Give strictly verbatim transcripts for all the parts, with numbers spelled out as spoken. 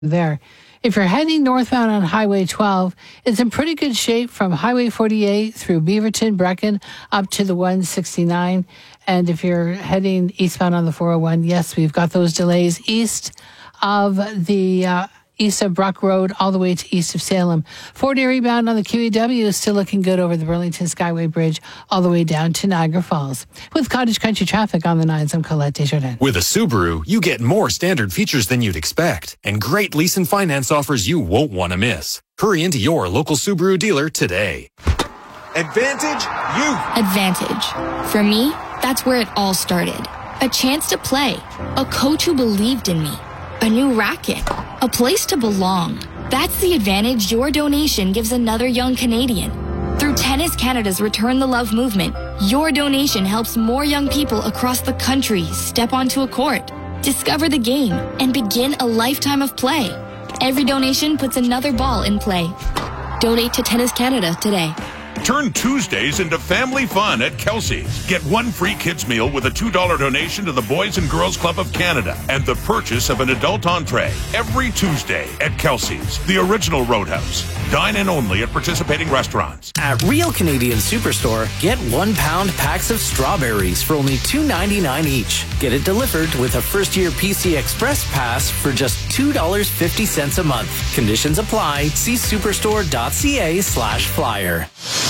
there. If you're heading northbound on Highway twelve, it's in pretty good shape from Highway forty-eight through Beaverton, Brecken, up to the one sixty-nine. And if you're heading eastbound on the four oh one, yes, we've got those delays east of the uh, east of Brock Road all the way to east of Salem. forty rebound on the Q E W is still looking good over the Burlington Skyway Bridge all the way down to Niagara Falls. With Cottage Country traffic on the nines, I'm Colette Desjardins. With a Subaru, you get more standard features than you'd expect, and great lease and finance offers you won't want to miss. Hurry into your local Subaru dealer today. Advantage Youth. Advantage. For me, that's where it all started. A chance to play. A coach who believed in me. A new racket. A place to belong. That's the advantage your donation gives another young Canadian. Through Tennis Canada's Return the Love movement, your donation helps more young people across the country step onto a court, discover the game, and begin a lifetime of play. Every donation puts another ball in play. Donate to Tennis Canada today. Turn Tuesdays into family fun at Kelsey's. Get one free kids meal with a two dollar donation to the Boys and Girls Club of Canada and the purchase of an adult entree every Tuesday at Kelsey's, the original Roadhouse. Dine in only at participating restaurants. At Real Canadian Superstore, get one pound packs of strawberries for only two ninety-nine each. Get it delivered with a first year P C Express pass for just two dollars and fifty cents a month. Conditions apply. See superstore.ca slash flyer.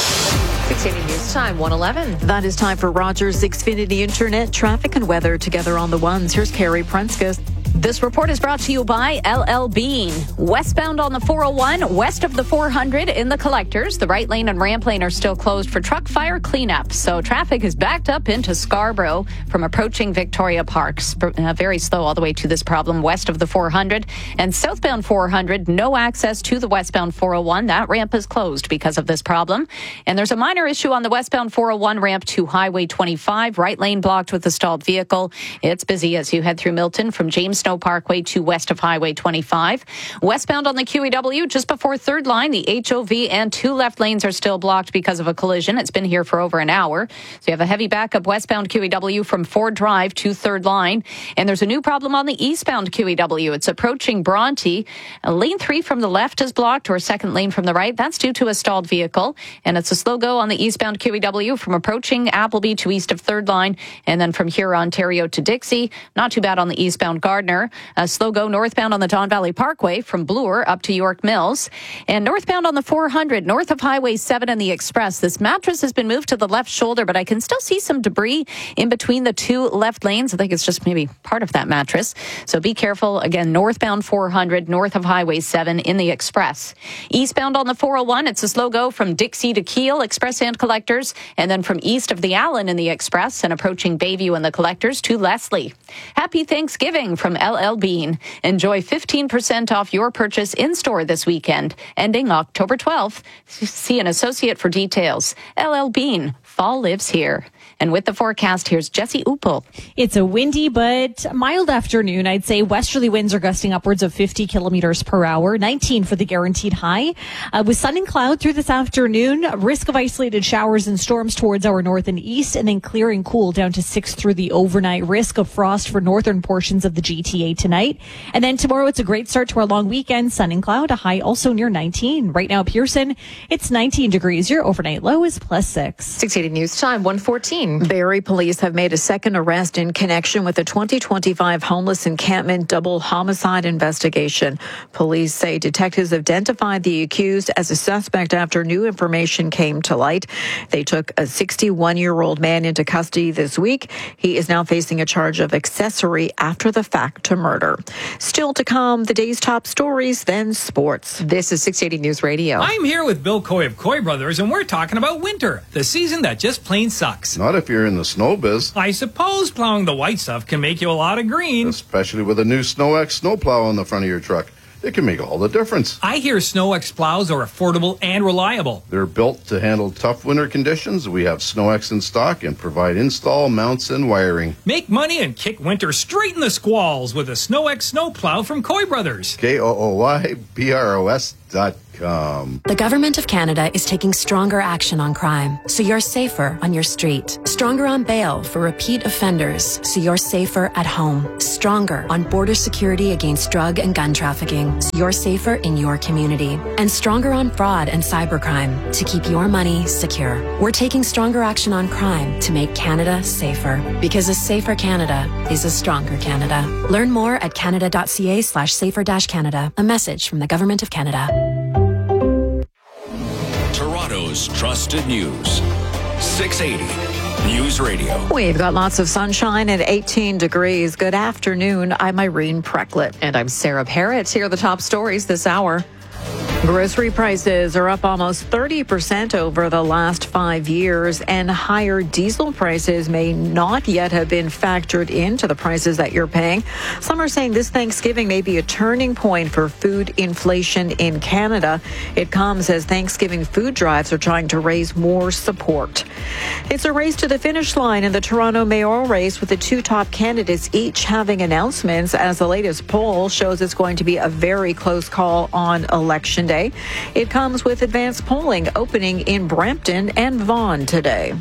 six eighty News Time, one eleven. That is time for Rogers Xfinity Internet traffic and weather together on the ones. Here's Carrie Prenskus. This report is brought to you by L L Bean. Westbound on the four oh one, west of the four hundred in the collectors. The right lane and ramp lane are still closed for truck fire cleanup. So traffic is backed up into Scarborough from approaching Victoria Park. Sp- uh, very slow all the way to this problem west of the four hundred. And southbound four hundred, no access to the westbound four oh one. That ramp is closed because of this problem. And there's a minor issue on the westbound four oh one ramp to Highway twenty-five. Right lane blocked with a stalled vehicle. It's busy as you head through Milton from James Snow Parkway to west of Highway twenty-five. Westbound on the Q E W, just before third line, the H O V and two left lanes are still blocked because of a collision. It's been here for over an hour. So you have a heavy backup westbound Q E W from Ford Drive to third line. And there's a new problem on the eastbound Q E W. It's approaching Bronte. Lane three from the left is blocked, or second lane from the right. That's due to a stalled vehicle. And it's a slow go on the eastbound Q E W from approaching Appleby to east of third line. And then from here, Ontario to Dixie. Not too bad on the eastbound Gardner. A slow go northbound on the Don Valley Parkway from Bloor up to York Mills. And northbound on the four hundred, north of Highway seven and the Express. This mattress has been moved to the left shoulder, but I can still see some debris in between the two left lanes. I think it's just maybe part of that mattress. So be careful. Again, northbound four hundred, north of Highway seven in the Express. Eastbound on the four oh one, it's a slow go from Dixie to Kiel, Express and Collectors. And then from east of the Allen in the Express and approaching Bayview and the Collectors to Leslie. Happy Thanksgiving from L L Bean. Enjoy fifteen percent off your purchase in-store this weekend, ending October twelfth. See an associate for details. L L Bean. Fall lives here. And with the forecast, here's Jesse Uppel. It's a windy but mild afternoon. I'd say westerly winds are gusting upwards of fifty kilometers per hour, nineteen for the guaranteed high. Uh, with sun and cloud through this afternoon, risk of isolated showers and storms towards our north and east, and then clear and cool down to six through the overnight. Risk of frost for northern portions of the G T A tonight. And then tomorrow, it's a great start to our long weekend. Sun and cloud, a high also near nineteen. Right now, Pearson, it's nineteen degrees. Your overnight low is plus six. six eighty News Time, one fourteen. Barrie police have made a second arrest in connection with the twenty twenty-five homeless encampment double homicide investigation. Police say detectives identified the accused as a suspect after new information came to light. They took a sixty-one-year-old man into custody this week. He is now facing a charge of accessory after the fact to murder. Still to come, the day's top stories, then sports. This is six eighty News Radio. I'm here with Bill Coy of Coy Brothers, and we're talking about winter, the season that just plain sucks. Not if you're in the snow biz. I suppose plowing the white stuff can make you a lot of green. Especially with a new SnowX snowplow on the front of your truck. It can make all the difference. I hear SnowX plows are affordable and reliable. They're built to handle tough winter conditions. We have SnowX in stock and provide install, mounts, and wiring. Make money and kick winter straight in the squalls with a SnowX snowplow from Coy Brothers. K O O Y B R O S dot com. The Government of Canada is taking stronger action on crime, so you're safer on your street. Stronger on bail for repeat offenders, so you're safer at home. Stronger on border security against drug and gun trafficking, so you're safer in your community. And stronger on fraud and cybercrime, to keep your money secure. We're taking stronger action on crime to make Canada safer. Because a safer Canada is a stronger Canada. Learn more at canada.ca slash safer dash Canada. A message from the Government of Canada. Toronto's trusted news. six eighty News Radio. We've got lots of sunshine and eighteen degrees. Good afternoon. I'm Irene Precklett. And I'm Sarah Parrott. Here are the top stories this hour. Grocery prices are up almost thirty percent over the last five years, and higher diesel prices may not yet have been factored into the prices that you're paying. Some are saying this Thanksgiving may be a turning point for food inflation in Canada. It comes as Thanksgiving food drives are trying to raise more support. It's a race to the finish line in the Toronto mayoral race, with the two top candidates each having announcements, as the latest poll shows it's going to be a very close call on election day. It comes with advanced polling opening in Brampton and Vaughan today.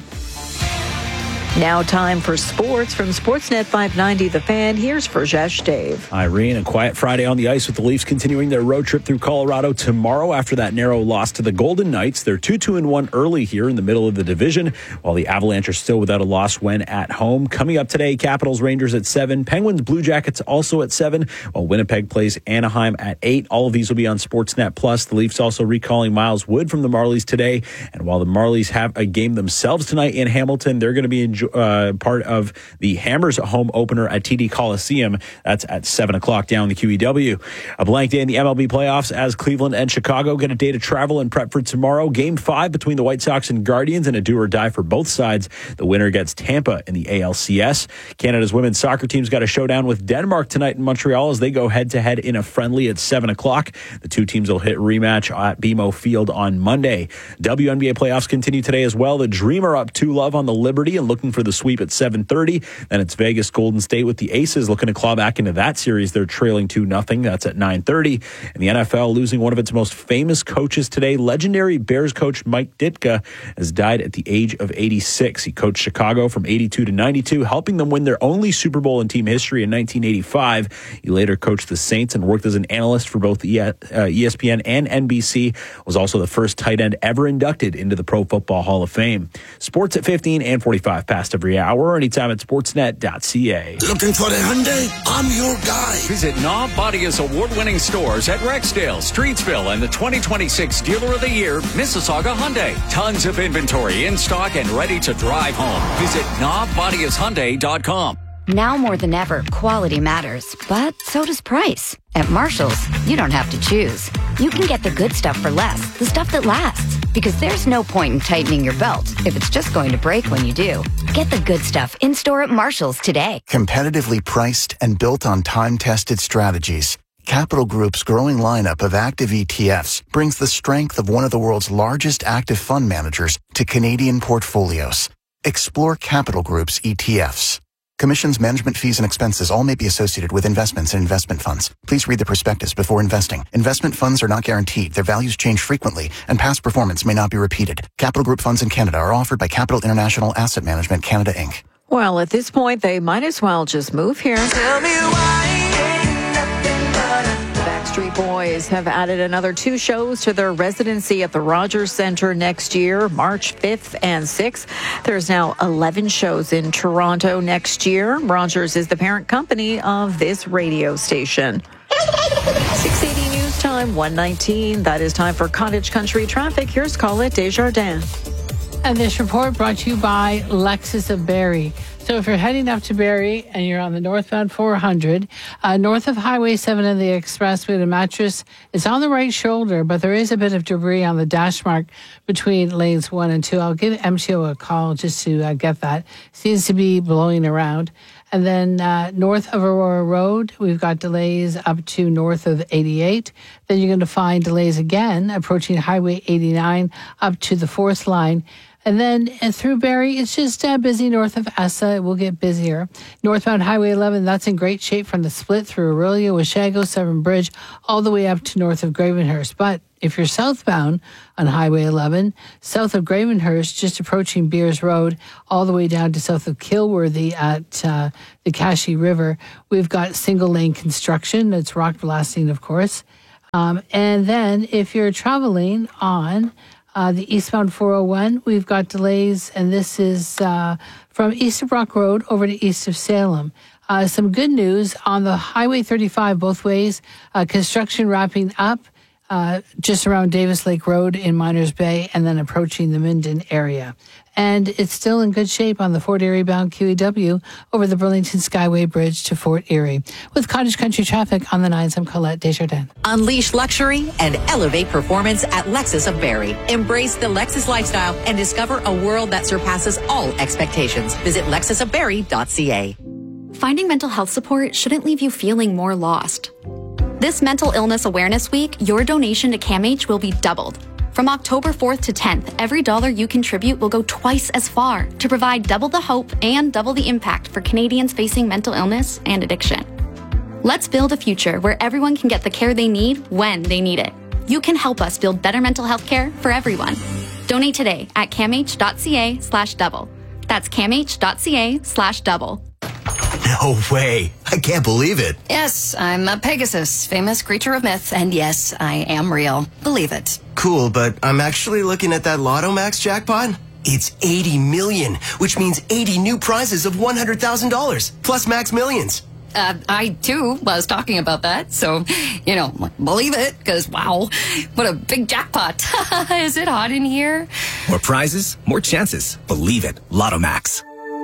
Now time for sports from Sportsnet five ninety The Fan. Here's Rajesh Dave. Irene, a quiet Friday on the ice with the Leafs continuing their road trip through Colorado tomorrow after that narrow loss to the Golden Knights. They're two two and one early here in the middle of the division, while the Avalanche are still without a loss when at home. Coming up today, Capitals Rangers at seven, Penguins Blue Jackets also at seven, while Winnipeg plays Anaheim at eight. All of these will be on Sportsnet Plus. The Leafs also recalling Miles Wood from the Marlies today, and while the Marlies have a game themselves tonight in Hamilton, they're going to be enjoying Uh, part of the Hammers home opener at T D Coliseum. That's at seven o'clock down the Q E W. A blank day in the M L B playoffs as Cleveland and Chicago get a day to travel and prep for tomorrow. Game five between the White Sox and Guardians, and a do or die for both sides. The winner gets Tampa in the A L C S. Canada's women's soccer team's got a showdown with Denmark tonight in Montreal as they go head to head in a friendly at seven o'clock. The two teams will hit rematch at B M O Field on Monday. W N B A playoffs continue today as well. The Dream are up two love on the Liberty and looking for the sweep at seven thirty. Then it's Vegas Golden State with the Aces looking to claw back into that series. They're trailing two nothing. That's at nine thirty. And the N F L losing one of its most famous coaches today. Legendary Bears coach Mike Ditka has died at the age of eighty-six. He coached Chicago from eighty-two to ninety-two, helping them win their only Super Bowl in team history in nineteen eighty-five. He later coached the Saints and worked as an analyst for both E S P N and N B C. Was also the first tight end ever inducted into the Pro Football Hall of Fame. Sports at fifteen and forty-five past every hour, anytime at sportsnet dot c a. Looking for the Hyundai? I'm your guy. Visit Knob Bodia's award-winning stores at Rexdale, Streetsville, and the twenty twenty-six Dealer of the Year, Mississauga Hyundai. Tons of inventory in stock and ready to drive home. Visit knob bodias hyundai dot com. Now more than ever, quality matters, but so does price. At Marshall's, you don't have to choose. You can get the good stuff for less, the stuff that lasts. Because there's no point in tightening your belt if it's just going to break when you do. Get the good stuff in-store at Marshall's today. Competitively priced and built on time-tested strategies, Capital Group's growing lineup of active E T Fs brings the strength of one of the world's largest active fund managers to Canadian portfolios. Explore Capital Group's E T Fs. Commissions, management fees, and expenses all may be associated with investments and investment funds. Please read the prospectus before investing. Investment funds are not guaranteed. Their values change frequently, and past performance may not be repeated. Capital Group funds in Canada are offered by Capital International Asset Management Canada, Incorporated. Well, at this point, they might as well just move here. Tell me why. Backstreet Boys have added another two shows to their residency at the Rogers Centre next year, March fifth and sixth. There's now eleven shows in Toronto next year. Rogers is the parent company of this radio station. six eighty News Time, one nineteen. That is time for Cottage Country Traffic. Here's Colette Desjardins. And this report brought to you by Lexus of Barrie. So if you're heading up to Barrie and you're on the northbound four hundred, uh, north of Highway seven and the expressway, the mattress is on the right shoulder, but there is a bit of debris on the dash mark between lanes one and two. I'll give M T O a call just to uh, get that. Seems to be blowing around. And then uh, north of Aurora Road, we've got delays up to north of eighty-eight. Then you're going to find delays again approaching Highway eighty-nine up to the fourth line. And then uh, through Barrie, it's just uh, busy north of Essa. It will get busier. Northbound Highway eleven, that's in great shape from the split through Aurelio, Washago, Severn Bridge, all the way up to north of Gravenhurst. But if you're southbound on Highway eleven, south of Gravenhurst, just approaching Beers Road, all the way down to south of Kilworthy at uh, the Cache River, we've got single lane construction. It's rock blasting, of course. Um, and then if you're traveling on uh, the eastbound four oh one, we've got delays, and this is uh, from east of Brock Road over to east of Salem. Uh, some good news on the Highway thirty-five both ways, uh, construction wrapping up. Uh, just around Davis Lake Road in Miners Bay and then approaching the Minden area. And it's still in good shape on the Fort Erie bound Q E W over the Burlington Skyway Bridge to Fort Erie. With Cottage Country traffic on the nines, I'm Colette Desjardins. Unleash luxury and elevate performance at Lexus of Barrie. Embrace the Lexus lifestyle and discover a world that surpasses all expectations. Visit lexus of barrie dot c a. Finding mental health support shouldn't leave you feeling more lost. This Mental Illness Awareness Week, your donation to CAMH will be doubled. From October fourth to tenth, every dollar you contribute will go twice as far to provide double the hope and double the impact for Canadians facing mental illness and addiction. Let's build a future where everyone can get the care they need when they need it. You can help us build better mental health care for everyone. Donate today at camh dot c a slash double. That's camh dot c a slash double. No way. I can't believe it. Yes, I'm a Pegasus, famous creature of myth, and yes, I am real. Believe it. Cool, but I'm actually looking at that Lotto Max jackpot. It's eighty million, which means eighty new prizes of one hundred thousand dollars, plus Max Millions. Uh, I, too, was talking about that, so, you know, believe it, because, wow, what a big jackpot. Is it hot in here? More prizes, more chances. Believe it. Lotto Max.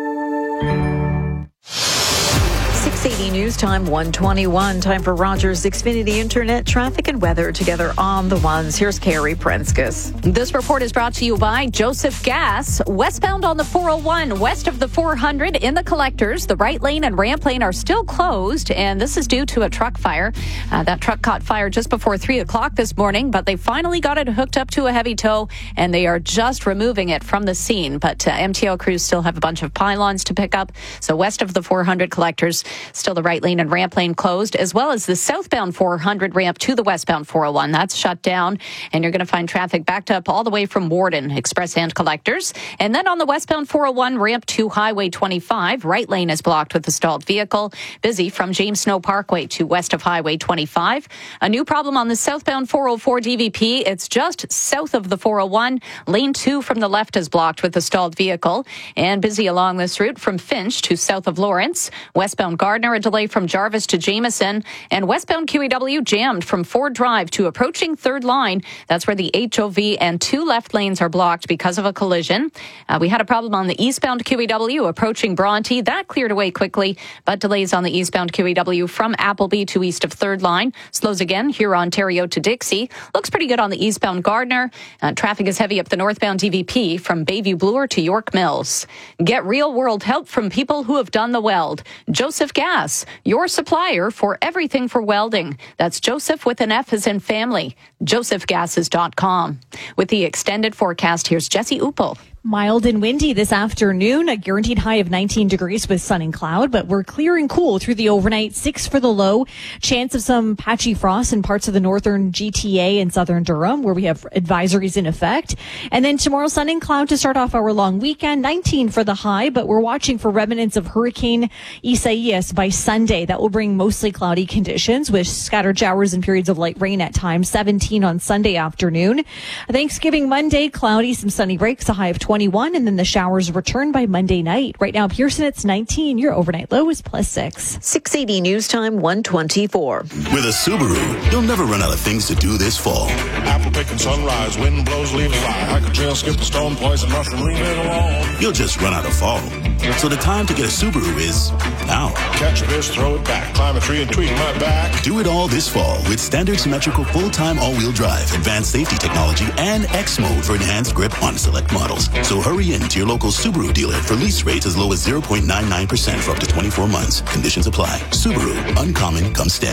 six eighty News Time, one twenty-one. Time for Rogers Xfinity Internet traffic and weather together on the ones. Here's Carrie Prenskus. This report is brought to you by Joseph Gas. Westbound on the four oh one, west of the four hundred in the collectors. The right lane and ramp lane are still closed, and this is due to a truck fire. Uh, that truck caught fire just before three o'clock this morning, but they finally got it hooked up to a heavy tow, and they are just removing it from the scene. But uh, M T L crews still have a bunch of pylons to pick up. So west of the four hundred collectors, still the right lane and ramp lane closed, as well as the southbound four hundred ramp to the westbound four oh one. That's shut down, and you're going to find traffic backed up all the way from Warden, express and collectors. And then on the westbound four oh one ramp to Highway twenty-five, right lane is blocked with a stalled vehicle. Busy from James Snow Parkway to west of Highway twenty-five. A new problem on the southbound four oh four D V P. It's just south of the four oh one. Lane two from the left is blocked with a stalled vehicle. And busy along this route from Finch to south of Lawrence. Westbound Gardner, a delay from Jarvis to Jameson, and westbound Q E W jammed from Ford Drive to approaching Third Line. That's where the H O V and two left lanes are blocked because of a collision. Uh, we had a problem on the eastbound Q E W approaching Bronte. That cleared away quickly, but delays on the eastbound Q E W from Appleby to east of Third Line. Slows again here Ontario to Dixie. Looks pretty good on the eastbound Gardner. Uh, traffic is heavy up the northbound D V P from Bayview Bloor to York Mills. Get real-world help from people who have done the weld. Joseph Gas, your supplier for everything for welding. That's Joseph with an F as in family. joseph gases dot com. With the extended forecast, here's Jesse Uppel. Mild and windy this afternoon, a guaranteed high of nineteen degrees with sun and cloud, but we're clear and cool through the overnight. Six for the low. Chance of some patchy frost in parts of the northern G T A and southern Durham, where we have advisories in effect. And then tomorrow, sun and cloud to start off our long weekend. nineteen for the high, but we're watching for remnants of Hurricane Isaias by Sunday. That will bring mostly cloudy conditions with scattered showers and periods of light rain at times. seventeen on Sunday afternoon. Thanksgiving Monday, cloudy, some sunny breaks, a high of twenty-one, and then the showers return by Monday night. Right now, Pearson, it's nineteen. Your overnight low is plus six. six eighty News Time, one twenty-four. With a Subaru, you'll never run out of things to do this fall. Apple picking sunrise, wind blows, leaves fly. Hike a trail, skip a stone, poison mushroom, leave it alone. You'll just run out of fall. So the time to get a Subaru is now. Catch a fish, throw it back, climb a tree and tweak my back. Do it all this fall with standard symmetrical full-time all-wheel drive, advanced safety technology, and X mode for enhanced grip on select models. So hurry in to your local Subaru dealer for lease rates as low as zero point nine nine percent for up to twenty-four months. Conditions apply. Subaru, uncommon comes standard.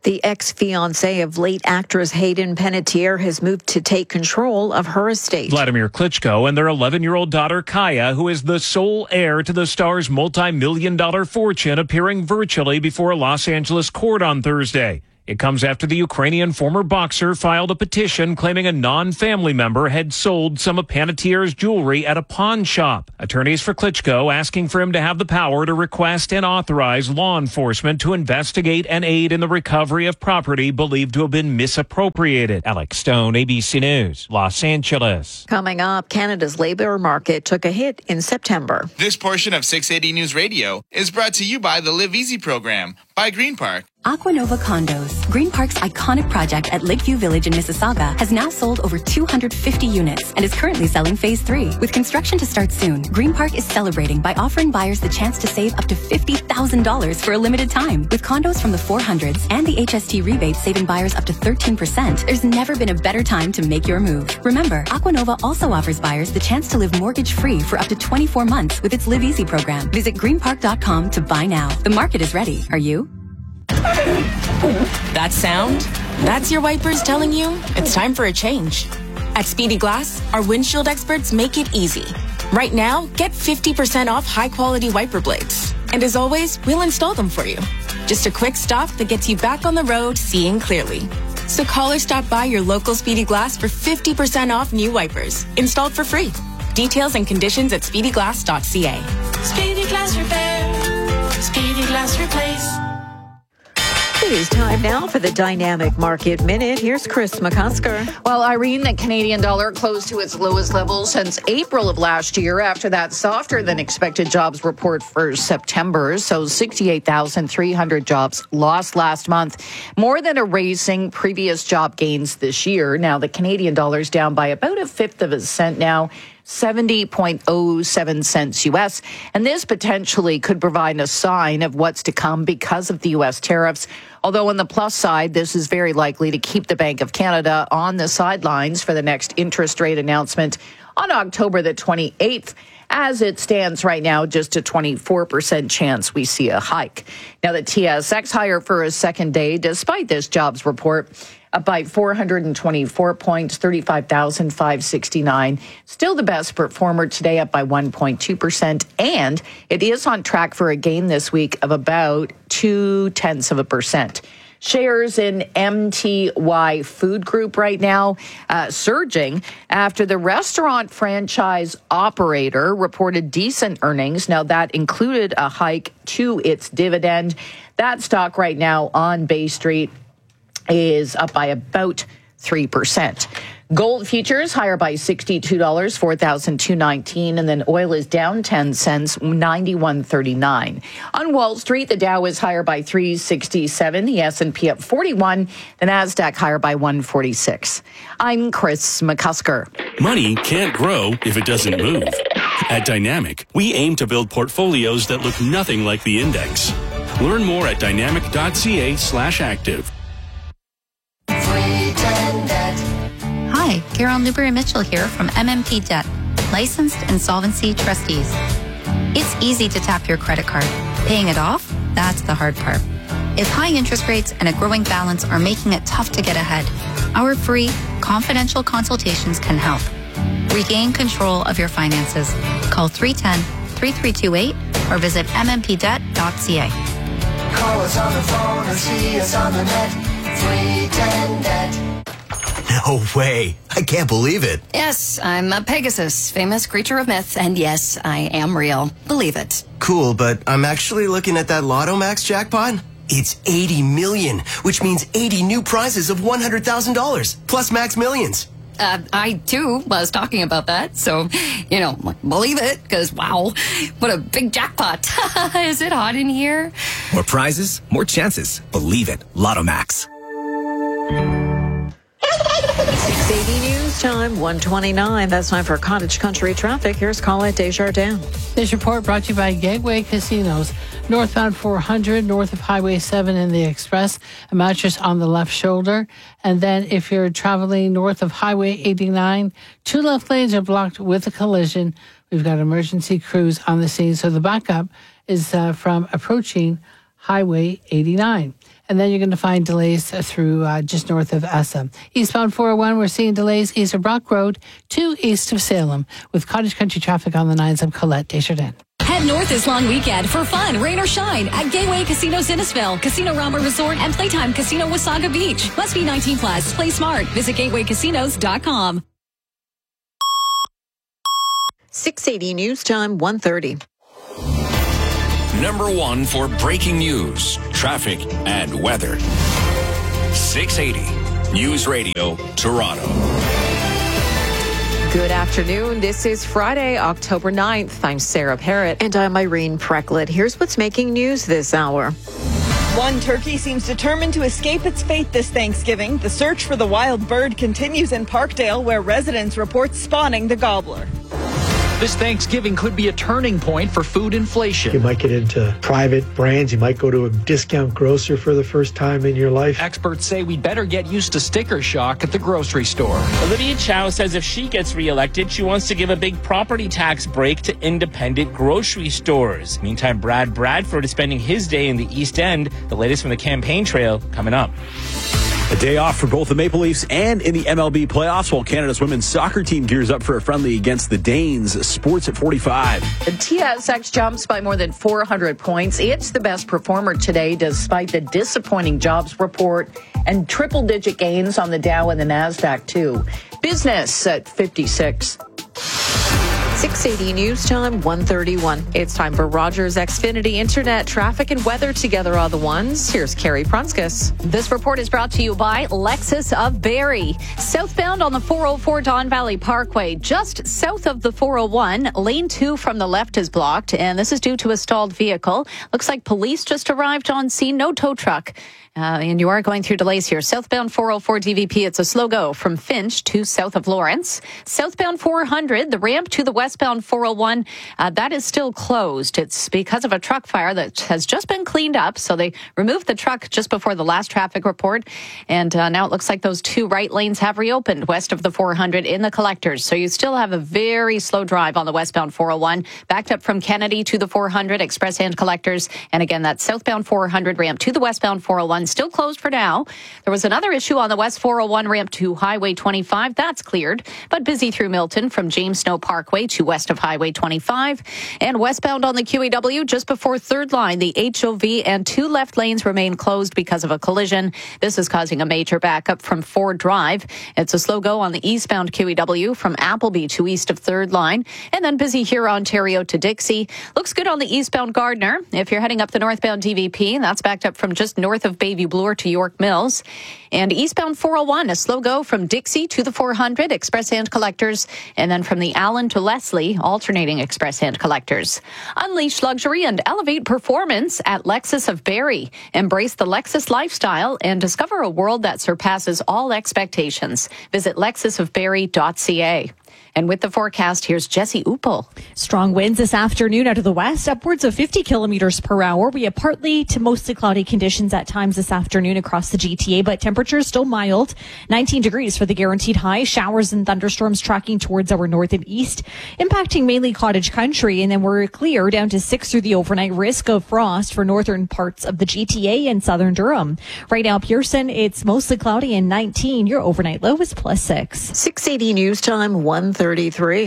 The ex-fiancé of late actress Hayden Panettiere has moved to take control of her estate. Vladimir Klitschko and their eleven-year-old daughter Kaya, who is the sole heir to the star's multi-million dollar fortune, appearing virtually before a Los Angeles court on Thursday. It comes after the Ukrainian former boxer filed a petition claiming a non-family member had sold some of Panettiere's jewelry at a pawn shop. Attorneys for Klitschko asking for him to have the power to request and authorize law enforcement to investigate and aid in the recovery of property believed to have been misappropriated. Alex Stone, A B C News, Los Angeles. Coming up, Canada's labor market took a hit in September. This portion of six eighty News Radio is brought to you by the Live Easy program by Green Park. Aquanova Condos, Green Park's iconic project at Lakeview Village in Mississauga, has now sold over two hundred fifty units and is currently selling phase three. With construction to start soon, Green Park is celebrating by offering buyers the chance to save up to fifty thousand dollars for a limited time. With condos from the four hundreds and the H S T rebate saving buyers up to thirteen percent, there's never been a better time to make your move. Remember, Aquanova also offers buyers the chance to live mortgage-free for up to twenty-four months with its Live Easy program. Visit green park dot com to buy now. The market is ready. Are you? That sound? That's your wipers telling you it's time for a change. At Speedy Glass, our windshield experts make it easy. Right now, get fifty percent off high-quality wiper blades. And as always, we'll install them for you. Just a quick stop that gets you back on the road seeing clearly. So call or stop by your local Speedy Glass for fifty percent off new wipers, installed for free. Details and conditions at speedy glass dot c a. Speedy Glass Repair. Speedy Glass Replace. It is time now for the Dynamic Market Minute. Here's Chris McCusker. Well, Irene, the Canadian dollar closed to its lowest level since April of last year after that softer than expected jobs report for September. So sixty-eight thousand three hundred jobs lost last month, more than erasing previous job gains this year. Now, the Canadian dollar is down by about a fifth of a cent now, seventy point oh seven cents U S. And this potentially could provide a sign of what's to come because of the U S tariffs. Although on the plus side, this is very likely to keep the Bank of Canada on the sidelines for the next interest rate announcement on October the twenty-eighth. As it stands right now, just a twenty-four percent chance we see a hike. Now, the T S X higher for a second day despite this jobs report, up by four hundred twenty-four points, thirty-five thousand five hundred sixty-nine. Still the best performer today, up by one point two percent. And it is on track for a gain this week of about two tenths of a percent. Shares in M T Y Food Group right now uh, surging after the restaurant franchise operator reported decent earnings. Now, that included a hike to its dividend. That stock right now on Bay Street is up by about three percent. Gold futures higher by sixty-two dollars, four thousand two hundred nineteen dollars, and then oil is down ten cents, ninety-one thirty-nine. On Wall Street, the Dow is higher by three sixty-seven, the S and P up forty-one, the Nasdaq higher by one forty-six. I'm Chris McCusker. Money can't grow if it doesn't move. At Dynamic, we aim to build portfolios that look nothing like the index. Learn more at dynamic dot c a slash active. Hi, Carol Newberry Mitchell here from M M P Debt, licensed insolvency trustees. It's easy to tap your credit card. Paying it off, that's the hard part. If high interest rates and a growing balance are making it tough to get ahead, our free, confidential consultations can help. Regain control of your finances. Call three one zero, three three two eight or visit m m p debt dot c a. Call us on the phone or see us on the net. three ten debt. No way. I can't believe it. Yes, I'm a Pegasus, famous creature of myth, and yes, I am real. Believe it. Cool, but I'm actually looking at that Lotto Max jackpot. It's eighty million, which means eighty new prizes of one hundred thousand dollars, plus Max Millions. Uh, I, too, was talking about that, so, you know, believe it, because, wow, what a big jackpot. Is it hot in here? More prizes, more chances. Believe it. Lotto Max. six eighty News Time, one twenty-nine. That's time for Cottage Country traffic. Here's Colette Desjardins. This report brought to you by Gateway Casinos. Northbound four hundred, north of Highway seven in the Express, a mattress on the left shoulder. And then if you're traveling north of Highway eighty-nine, two left lanes are blocked with a collision. We've got emergency crews on the scene. So the backup is uh, from approaching Highway eighty-nine. And And then you're going to find delays through uh, just north of Essa. Eastbound four oh one, we're seeing delays east of Brock Road to east of Salem with Cottage Country traffic on the nines. I'm Colette Desjardins. Head north this long weekend for fun, rain or shine at Gateway Casino Innisfil, Casino Rama Resort, and Playtime Casino Wasaga Beach. Must be nineteen plus. Play smart. Visit gateway casinos dot com. six eighty News Time, one thirty. Number one for breaking news, traffic, and weather. six eighty News Radio, Toronto. Good afternoon. This is Friday, October ninth. I'm Sarah Parrott. And I'm Irene Precklett. Here's what's making news this hour. One turkey seems determined to escape its fate this Thanksgiving. The search for the wild bird continues in Parkdale, where residents report spotting the gobbler. This Thanksgiving could be a turning point for food inflation. You might get into private brands. You might go to a discount grocer for the first time in your life. Experts say we'd better get used to sticker shock at the grocery store. Olivia Chow says if she gets reelected, she wants to give a big property tax break to independent grocery stores. Meantime, Brad Bradford is spending his day in the East End. The latest from the campaign trail coming up. A day off for both the Maple Leafs and in the M L B playoffs while Canada's women's soccer team gears up for a friendly against the Danes. Sports at forty-five. The T S X jumps by more than four hundred points. It's the best performer today despite the disappointing jobs report and triple-digit gains on the Dow and the NASDAQ, too. Business at fifty-six. six eighty News Time, one thirty-one. It's time for Rogers Xfinity Internet. Traffic and weather together are the ones. Here's Carrie Prunskis. This report is brought to you by Lexus of Barrie. Southbound on the four oh four Don Valley Parkway, just south of the four oh one. Lane two from the left is blocked, and this is due to a stalled vehicle. Looks like police just arrived on scene. No tow truck. Uh, and you are going through delays here. Southbound four oh four D V P, it's a slow go from Finch to south of Lawrence. Southbound four hundred, the ramp to the westbound four oh one, uh, that is still closed. It's because of a truck fire that has just been cleaned up. So they removed the truck just before the last traffic report. And uh, now it looks like those two right lanes have reopened west of the four hundred in the collectors. So you still have a very slow drive on the westbound four oh one, backed up from Kennedy to the four hundred, express and collectors. And again, that southbound four hundred ramp to the westbound four oh one. Still closed for now. There was another issue on the West four oh one ramp to Highway twenty-five. That's cleared, but busy through Milton from James Snow Parkway to west of Highway twenty-five. And westbound on the Q E W just before third line, the H O V and two left lanes remain closed because of a collision. This is causing a major backup from Ford Drive. It's a slow go on the eastbound Q E W from Appleby to east of third line. And then busy here Ontario to Dixie. Looks good on the eastbound Gardner. If you're heading up the northbound D V P, that's backed up from just north of Bayview Bloor to York Mills. And eastbound four oh one, a slow go from Dixie to the four hundred, express and collectors. And then from the Allen to Leslie, alternating express and collectors. Unleash luxury and elevate performance at Lexus of Barrie. Embrace the Lexus lifestyle and discover a world that surpasses all expectations. Visit lexus of barrie dot c a. And with the forecast, here's Jesse Uppel. Strong winds this afternoon out of the west, upwards of fifty kilometers per hour. We have partly to mostly cloudy conditions at times this afternoon across the G T A, but temperatures still mild. nineteen degrees for the guaranteed high. Showers and thunderstorms tracking towards our north and east, impacting mainly cottage country. And then we're clear down to six through the overnight. Risk of frost for northern parts of the G T A and southern Durham. Right now, Pearson, it's mostly cloudy and nineteen. Your overnight low is plus six. six eighty News Time, one thirty-three.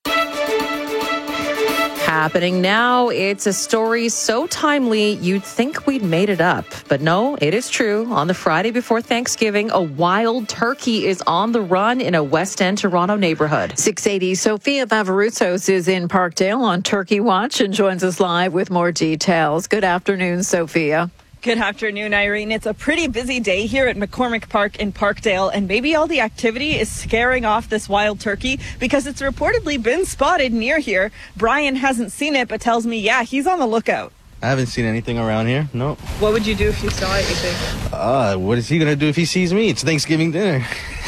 Happening now, it's a story so timely you'd think we'd made it up. But no, it is true. On the Friday before Thanksgiving, a wild turkey is on the run in a West End Toronto neighborhood. six eighty, Sophia Vavarutsos is in Parkdale on Turkey Watch and joins us live with more details. Good afternoon, Sophia. Good afternoon, Irene. It's a pretty busy day here at McCormick Park in Parkdale, and maybe all the activity is scaring off this wild turkey because it's reportedly been spotted near here. Brian hasn't seen it, but tells me, yeah, he's on the lookout. I haven't seen anything around here, no. What would you do if you saw it, you think? Uh, what is he going to do if he sees me? It's Thanksgiving dinner.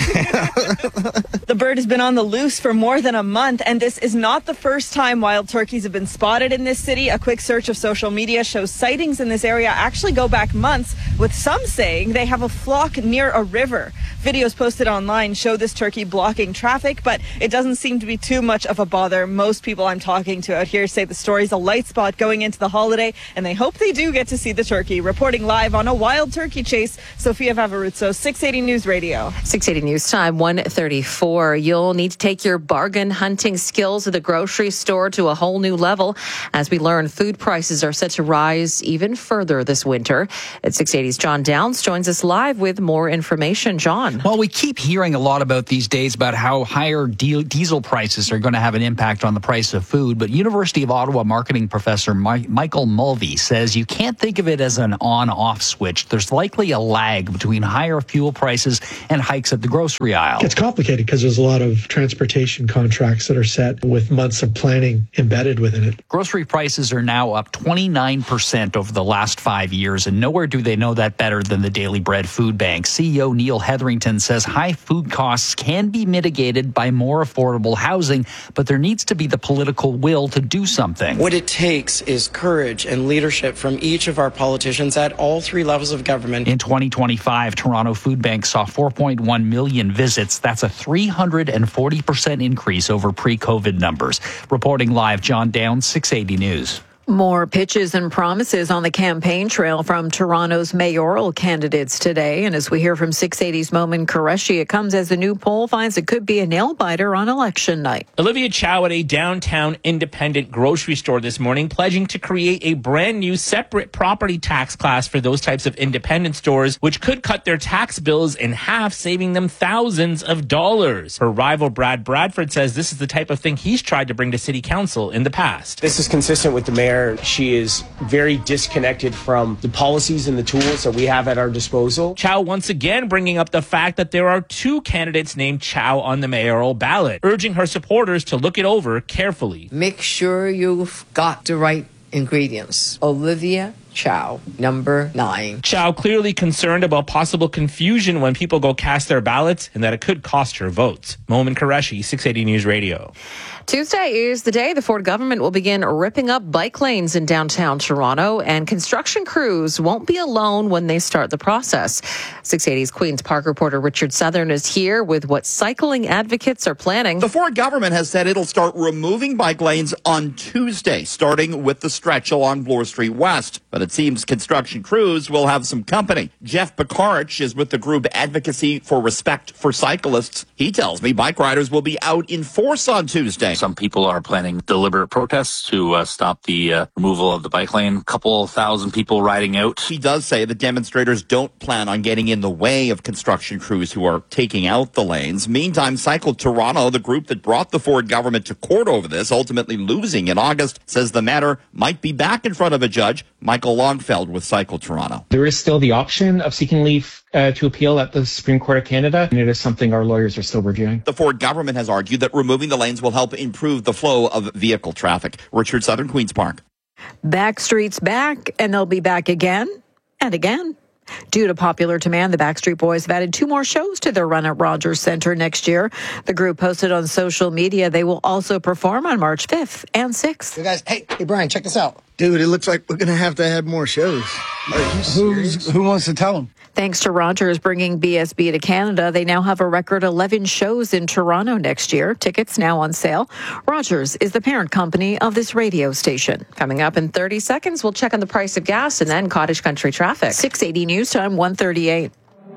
The bird has been on the loose for more than a month, and this is not the first time wild turkeys have been spotted in this city. A quick search of social media shows sightings in this area actually go back months, with some saying they have a flock near a river. Videos posted online show this turkey blocking traffic, but it doesn't seem to be too much of a bother. Most people I'm talking to out here say the story's a light spot going into the holiday, and they hope they do get to see the turkey. Reporting live on a wild turkey chase, Sophia Favoruzzo, six eighty News Radio. six eighty News Time, one thirty-four. You'll need to take your bargain hunting skills at the grocery store to a whole new level. As we learn, food prices are set to rise even further this winter. At six eighty's John Downs joins us live with more information. John. Well, we keep hearing a lot about these days about how higher de- diesel prices are going to have an impact on the price of food. But University of Ottawa marketing professor My- Michael Mulvey says you can't think of it as an on-off switch. There's likely a lag between higher fuel prices and hikes at the grocery aisle. It's complicated because there's a lot of transportation contracts that are set with months of planning embedded within it. Grocery prices are now up twenty-nine percent over the last five years, and nowhere do they know that better than the Daily Bread Food Bank. C E O Neil Hetherington says high food costs can be mitigated by more affordable housing, but there needs to be the political will to do something. What it takes is courage and leadership from each of our politicians at all three levels of government. In twenty twenty-five, Toronto Food Bank saw four point one million visits. That's a three hundred forty percent increase over pre-COVID numbers. Reporting live, John Downs, six eighty News. More pitches and promises on the campaign trail from Toronto's mayoral candidates today. And as we hear from six eighty's Momin Qureshi, it comes as a new poll finds it could be a nail-biter on election night. Olivia Chow at a downtown independent grocery store this morning, pledging to create a brand new separate property tax class for those types of independent stores, which could cut their tax bills in half, saving them thousands of dollars. Her rival Brad Bradford says this is the type of thing he's tried to bring to city council in the past. This is consistent with the mayor. She is very disconnected from the policies and the tools that we have at our disposal. Chow once again bringing up the fact that there are two candidates named Chow on the mayoral ballot, urging her supporters to look it over carefully. Make sure you've got the right ingredients. Olivia Chow, number nine. Chow clearly concerned about possible confusion when people go cast their ballots and that it could cost her votes. Momin Qureshi, six eighty News Radio. Tuesday is the day the Ford government will begin ripping up bike lanes in downtown Toronto, and construction crews won't be alone when they start the process. six eighty's Queen's Park reporter Richard Southern is here with what cycling advocates are planning. The Ford government has said it'll start removing bike lanes on Tuesday, starting with the stretch along Bloor Street West. But it seems construction crews will have some company. Jeff Pikarch is with the group Advocacy for Respect for Cyclists. He tells me bike riders will be out in force on Tuesday. Some people are planning deliberate protests to uh, stop the uh, removal of the bike lane. A couple thousand people riding out. He does say the demonstrators don't plan on getting in the way of construction crews who are taking out the lanes. Meantime, Cycle Toronto, the group that brought the Ford government to court over this, ultimately losing in August, says the matter might be back in front of a judge. Michael Longfeld with Cycle Toronto. There is still the option of seeking leave uh, to appeal at the Supreme Court of Canada, and it is something our lawyers are still reviewing. The Ford government has argued that removing the lanes will help improve the flow of vehicle traffic. Richard Southern, Queen's Park. Backstreet's back, and they'll be back again and again. Due to popular demand, the Backstreet Boys have added two more shows to their run at Rogers Centre next year. The group posted on social media they will also perform on March fifth and sixth. Hey guys, hey, hey Brian, check this out. Dude, it looks like we're going to have to add more shows. Are you serious? Who wants to tell them? Thanks to Rogers bringing B S B to Canada, they now have a record eleven shows in Toronto next year. Tickets now on sale. Rogers is the parent company of this radio station. Coming up in thirty seconds, we'll check on the price of gas and then cottage country traffic. six eighty News Time, one thirty-eight.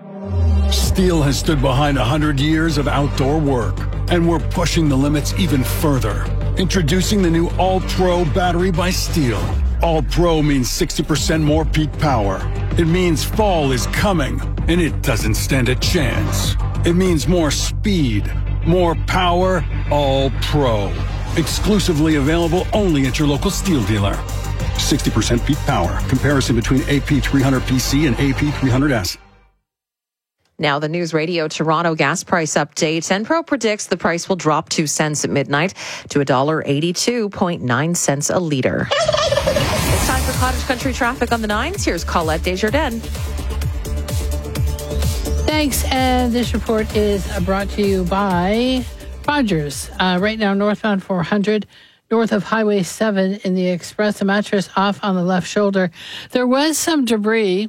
Steel has stood behind one hundred years of outdoor work, and we're pushing the limits even further. Introducing the new All-Pro battery by Steel. All-Pro means sixty percent more peak power. It means fall is coming, and it doesn't stand a chance. It means more speed, more power, All-Pro. Exclusively available only at your local Steel dealer. sixty percent peak power. Comparison between A P three hundred P C and A P three hundred S. Now, the News Radio Toronto gas price update. Enpro predicts the price will drop two cents at midnight to one dollar eighty-two point nine cents a litre. It's time for cottage country traffic on the nines. Here's Colette Desjardins. Thanks. And this report is brought to you by Rogers. Uh, right now, northbound four hundred, north of Highway seven in the Express, a mattress off on the left shoulder. There was some debris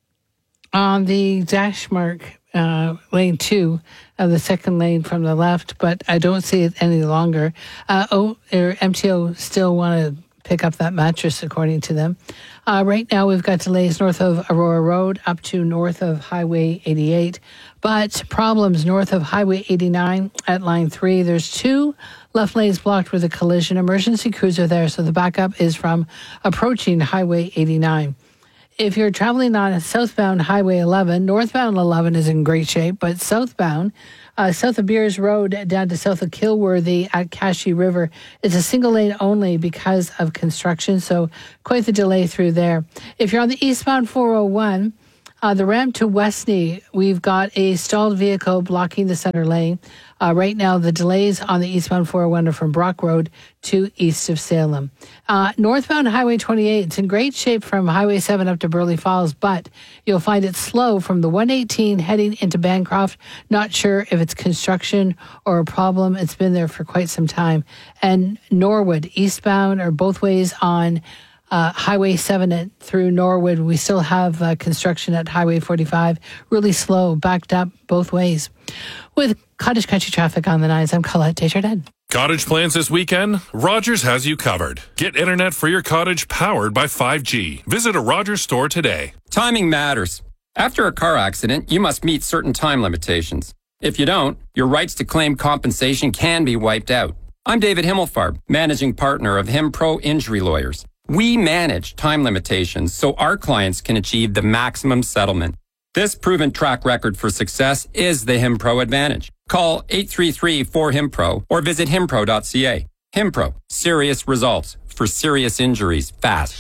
on the dash mark uh, lane two of the second lane from the left, but I don't see it any longer. Uh, o, or M T O still want to pick up that mattress, according to them. Uh, right now, we've got delays north of Aurora Road up to north of Highway eighty-eight, but problems north of Highway eighty-nine at line three. There's two left lanes blocked with a collision. Emergency crews are there, so the backup is from approaching Highway eighty-nine. If you're traveling on southbound Highway eleven, northbound eleven is in great shape, but southbound, uh, south of Beers Road down to south of Kilworthy at Cashy River is a single lane only because of construction, so quite the delay through there. If you're on the eastbound four oh one, uh, the ramp to Westney, we've got a stalled vehicle blocking the center lane. Uh, right now, the delays on the eastbound four oh one are from Brock Road to east of Salem. Uh, northbound Highway twenty-eight, it's in great shape from Highway seven up to Burley Falls, but you'll find it slow from the one eighteen heading into Bancroft. Not sure if it's construction or a problem. It's been there for quite some time. And Norwood, eastbound or both ways on Uh, Highway seven at, through Norwood. We still have uh, construction at Highway forty-five. Really slow, backed up both ways. With Cottage Country traffic on the nines, I'm Colette Desjardins. Cottage plans this weekend? Rogers has you covered. Get internet for your cottage powered by five G. Visit a Rogers store today. Timing matters. After a car accident, you must meet certain time limitations. If you don't, your rights to claim compensation can be wiped out. I'm David Himmelfarb, managing partner of HimPro Injury Lawyers. We manage time limitations so our clients can achieve the maximum settlement. This proven track record for success is the HimPro advantage. Call eight three three, four, HimPro or visit himpro dot c a. HimPro, serious results for serious injuries fast.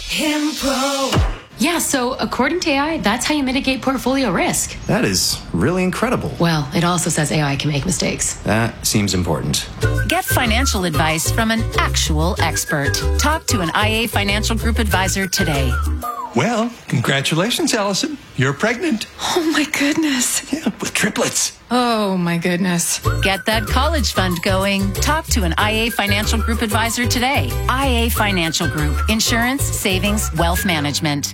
HimPro. Yeah, so according to A I, that's how you mitigate portfolio risk. That is really incredible. Well, it also says A I can make mistakes. That seems important. Get financial advice from an actual expert. Talk to an I A Financial Group advisor today. Well, congratulations, Allison. You're pregnant. Oh, my goodness. Yeah, with triplets. Oh, my goodness. Get that college fund going. Talk to an I A Financial Group advisor today. I A Financial Group. Insurance, savings, wealth management.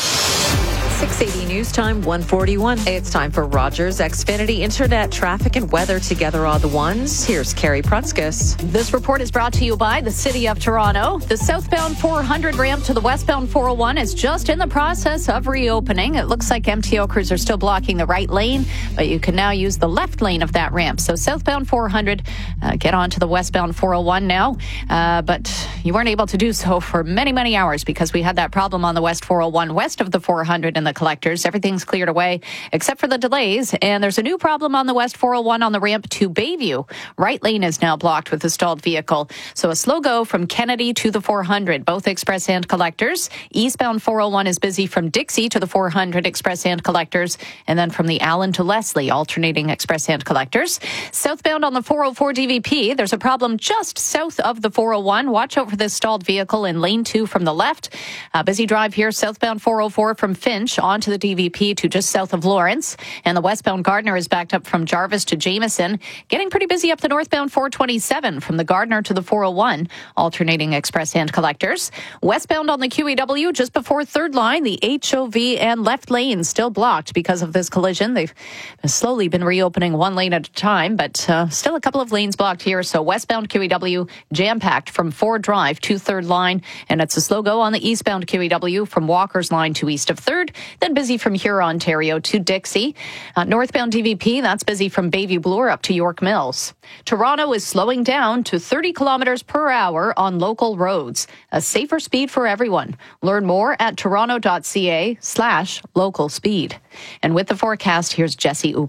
six eighty News Time, one forty-one. It's time for Rogers Xfinity Internet traffic and weather together on the ones. Here's Carrie Prunskis. This report is brought to you by the City of Toronto. The southbound four hundred ramp to the westbound four oh one is just in the process of reopening. It looks like M T O crews are still blocking the right lane, but you can now use the left lane of that ramp. So southbound four hundred, uh, get on to the westbound four oh one now. Uh, but you weren't able to do so for many, many hours because we had that problem on the west four oh one west of the four hundred and the collectors. Everything's cleared away except for the delays. And there's a new problem on the west four oh one on the ramp to Bayview. Right lane is now blocked with a stalled vehicle. So a slow go from Kennedy to the four hundred, both express and collectors. Eastbound four oh one is busy from Dixie to the four hundred express and collectors. And then from the Allen to Leslie, alternating express and collectors. Southbound on the four oh four D V P, there's a problem just south of the four oh one. Watch out for this stalled vehicle in lane two from the left. A busy drive here, southbound four oh four from Finch onto the D V P to just south of Lawrence. And the westbound Gardner is backed up from Jarvis to Jameson. Getting pretty busy up the northbound four twenty-seven from the Gardner to the four oh one, alternating express and collectors. Westbound on the Q E W just before third line, the H O V and left lane still blocked because of this collision. They've slowly been reopening one lane at a time, but uh, still a couple of lanes blocked here. So westbound Q E W jam-packed from Ford Drive to third line, and it's a slow go on the eastbound Q E W from Walker's line to east of third, then busy from Huron, Ontario to Dixie. Uh, northbound D V P, that's busy from Bayview Bloor up to York Mills. Toronto is slowing down to thirty kilometers per hour on local roads. A safer speed for everyone. Learn more at toronto dot c a slash local speed. And with the forecast, here's Jesse Uppel.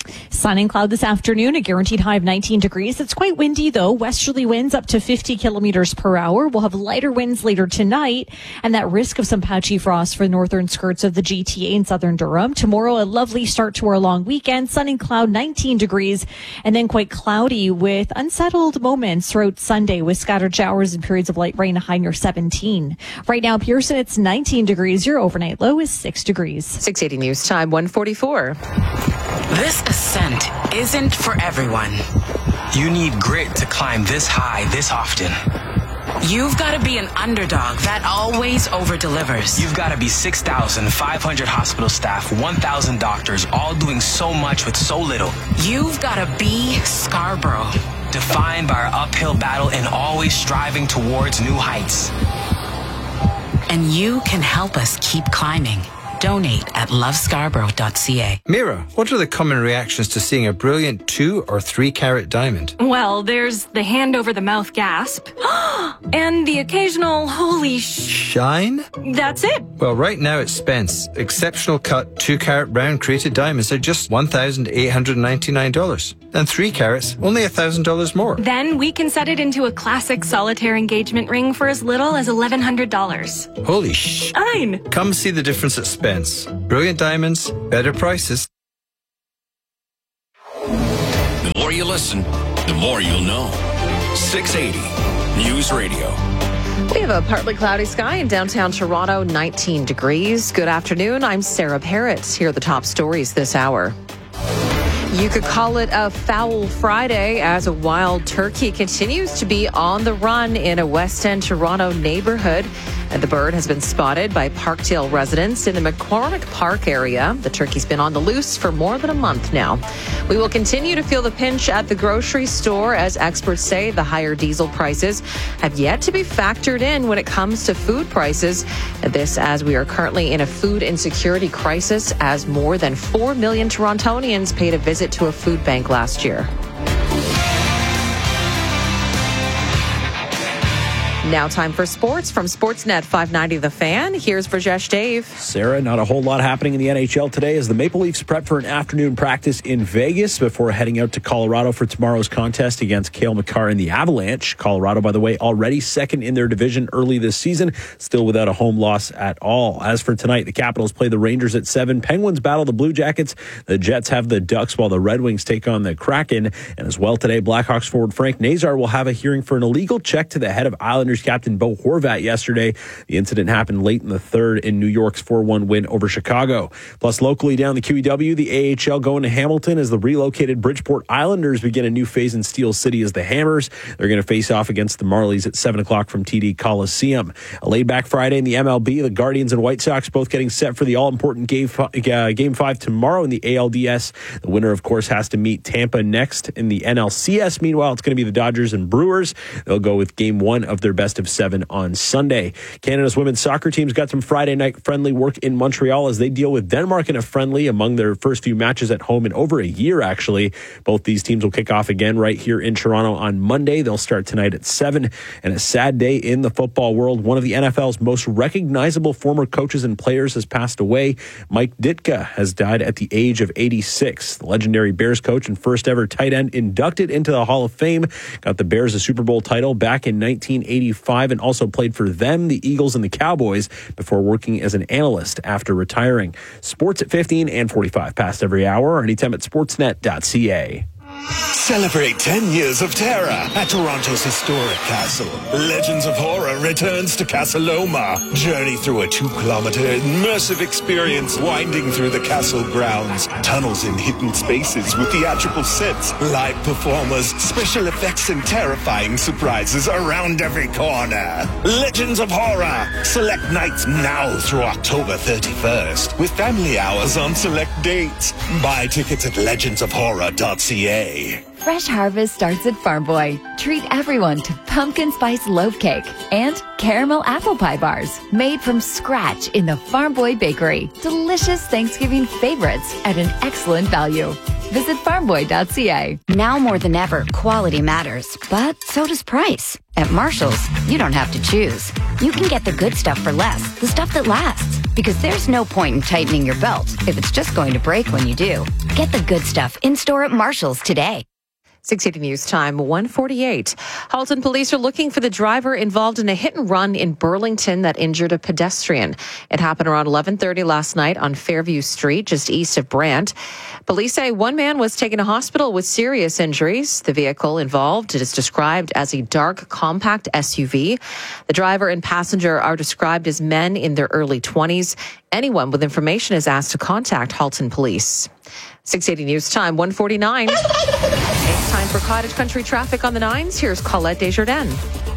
Sun and cloud this afternoon, a guaranteed high of nineteen degrees. It's quite windy, though. Westerly winds up to fifty kilometers per hour. We'll have lighter winds later tonight, and that risk of some patchy frost for the northern skirts of the G T A in southern Durham. Tomorrow, a lovely start to our long weekend. Sun and cloud, nineteen degrees, and then quite cloudy with unsettled moments throughout Sunday with scattered showers and periods of light rain, a high near seventeen. Right now, Pearson, it's nineteen degrees. Your overnight low is six degrees. six eighty News Time, one forty-four. This ascent isn't for everyone. You need grit to climb this high this often. You've got to be an underdog that always over-delivers. You've got to be six thousand five hundred hospital staff, one thousand doctors, all doing so much with so little. You've got to be Scarborough, defined by our uphill battle and always striving towards new heights. And you can help us keep climbing. Donate at love scarborough dot c a. Mira, what are the common reactions to seeing a brilliant two or three carat diamond? Well, there's the hand over the mouth gasp and the occasional holy sh... Shine? That's it. Well, right now at Spence, exceptional cut two carat round crated diamonds are just one thousand eight hundred ninety-nine dollars. And three carats, only one thousand dollars more. Then we can set it into a classic solitaire engagement ring for as little as eleven hundred dollars. Holy sh... Shine. Come see the difference at Spence. Brilliant diamonds, better prices. The more you listen, the more you'll know. six eighty News Radio. We have a partly cloudy sky in downtown Toronto, nineteen degrees. Good afternoon. I'm Sarah Parrott. Here are the top stories this hour. You could call it a foul Friday as a wild turkey continues to be on the run in a West End Toronto neighborhood. The bird has been spotted by Parkdale residents in the McCormick Park area. The turkey's been on the loose for more than a month now. We will continue to feel the pinch at the grocery store as experts say the higher diesel prices have yet to be factored in when it comes to food prices. This as we are currently in a food insecurity crisis as more than four million Torontonians paid a visit to a food bank last year. Now time for sports from Sportsnet five ninety The Fan. Here's Rajesh Dave. Sarah, not a whole lot happening in the N H L today as the Maple Leafs prep for an afternoon practice in Vegas before heading out to Colorado for tomorrow's contest against Cale Makar and the Avalanche. Colorado, by the way, already second in their division early this season, still without a home loss at all. As for tonight, the Capitals play the Rangers at seven. Penguins battle the Blue Jackets. The Jets have the Ducks while the Red Wings take on the Kraken. And as well today, Blackhawks forward Frank Nazar will have a hearing for an illegal check to the head of Islanders captain Bo Horvat yesterday. The incident happened late in the third in New York's four one win over Chicago. Plus, locally down the Q E W, the A H L going to Hamilton as the relocated Bridgeport Islanders begin a new phase in Steel City as the Hammers. They're going to face off against the Marlies at seven o'clock from T D Coliseum. A laid-back Friday in the M L B, the Guardians and White Sox both getting set for the all-important game, uh, game five tomorrow in the A L D S. The winner, of course, has to meet Tampa next in the N L C S. Meanwhile, it's going to be the Dodgers and Brewers. They'll go with game one of their best of seven on Sunday. Canada's women's soccer team's got some Friday night friendly work in Montreal as they deal with Denmark in a friendly among their first few matches at home in over a year, actually. Both these teams will kick off again right here in Toronto on Monday. They'll start tonight at seven. And a sad day in the football world. One of the N F L's most recognizable former coaches and players has passed away. Mike Ditka has died at the age of eighty-six. The legendary Bears coach and first ever tight end inducted into the Hall of Fame. Got the Bears a Super Bowl title back in nineteen eighty-five and also played for them, the Eagles, and the Cowboys before working as an analyst after retiring. Sports at fifteen and forty-five past every hour, or anytime at sportsnet dot c a. Celebrate ten years of terror at Toronto's historic castle. Legends of Horror returns to Casa Loma. Journey through a two-kilometer immersive experience winding through the castle grounds. Tunnels in hidden spaces with theatrical sets, live performers, special effects, and terrifying surprises around every corner. Legends of Horror. Select nights now through October thirty-first with family hours on select dates. Buy tickets at legends of horror dot c a. Fresh harvest starts at Farm Boy. Treat everyone to pumpkin spice loaf cake and caramel apple pie bars made from scratch in the Farm Boy Bakery. Delicious Thanksgiving favorites at an excellent value. Visit farm boy dot c a. Now more than ever, quality matters, but so does price. At Marshall's, you don't have to choose. You can get the good stuff for less, the stuff that lasts. Because there's no point in tightening your belt if it's just going to break when you do. Get the good stuff in-store at Marshall's today. six eighty News Time, one forty-eight. Halton police are looking for the driver involved in a hit and run in Burlington that injured a pedestrian. It happened around eleven thirty last night on Fairview Street, just east of Brant. Police say one man was taken to hospital with serious injuries. The vehicle involved is described as a dark, compact S U V. The driver and passenger are described as men in their early twenties. Anyone with information is asked to contact Halton Police. six eighty News Time, one forty-nine. It's time for Cottage Country traffic on the nines. Here's Colette Desjardins.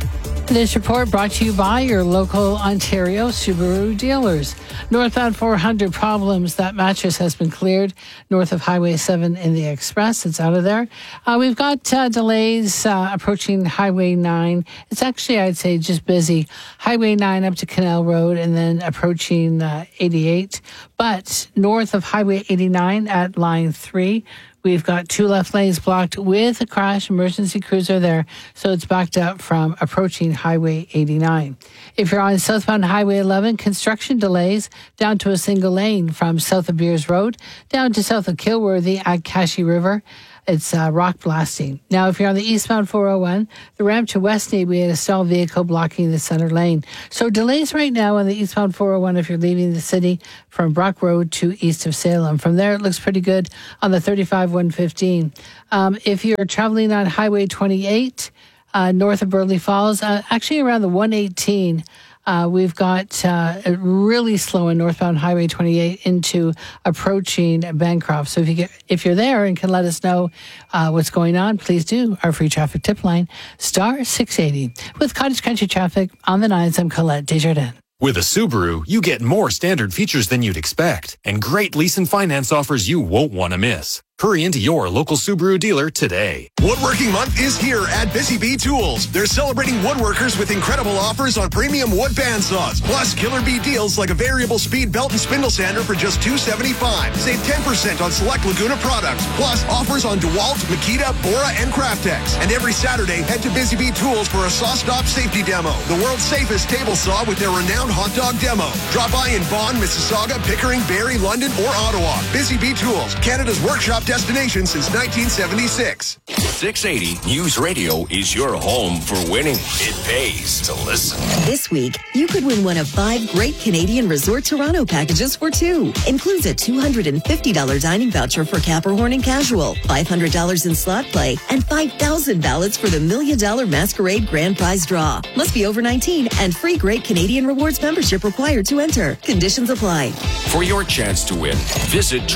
This report brought to you by your local Ontario Subaru dealers. Northbound four hundred problems. That mattress has been cleared north of Highway seven in the Express. It's out of there. Uh, we've got uh, delays uh, approaching Highway nine. It's actually, I'd say, just busy. Highway nine up to Canal Road and then approaching uh, eighty-eight. But north of Highway eighty-nine at Line three, we've got two left lanes blocked with a crash. Emergency crews are there, so it's backed up from approaching Highway eighty-nine. If you're on southbound Highway eleven, construction delays down to a single lane from south of Beers Road down to south of Kilworthy at Cashy River. It's uh, rock blasting. Now, if you're on the eastbound four oh one, the ramp to Westmead, we had a stalled vehicle blocking the center lane. So delays right now on the eastbound four oh one if you're leaving the city from Brock Road to east of Salem. From there, it looks pretty good on the thirty-five one fifteen. Um, if you're traveling on Highway twenty-eight, uh, north of Burley Falls, uh, actually around the one eighteen, Uh, we've got uh, really slow in northbound Highway twenty-eight into approaching Bancroft. So if you get, if you're there and can let us know uh, what's going on, please do. Our free traffic tip line, star six eighty. With Cottage Country traffic on the nines, I'm Colette Desjardins. With a Subaru, you get more standard features than you'd expect and great lease and finance offers you won't want to miss. Hurry into your local Subaru dealer today. Woodworking Month is here at Busy Bee Tools. They're celebrating woodworkers with incredible offers on premium wood bandsaws, plus killer bee deals like a variable speed belt and spindle sander for just two seventy-five. Save ten percent on select Laguna products, plus offers on DeWalt, Makita, Bora, and Craftex. And every Saturday, head to Busy Bee Tools for a saw stop safety demo, the world's safest table saw with their renowned hot dog demo. Drop by in Vaughan, Mississauga, Pickering, Barrie, London, or Ottawa. Busy Bee Tools, Canada's workshop destination since nineteen seventy-six. six eighty News Radio is your home for winning. It pays to listen. This week, you could win one of five great Canadian Resort Toronto packages for two. Includes a two hundred fifty dollars dining voucher for Capricorn and Casual, five hundred dollars in slot play, and five thousand ballots for the Million Dollar Masquerade Grand Prize Draw. Must be over nineteen and free Great Canadian Rewards membership required to enter. Conditions apply. For your chance to win, visit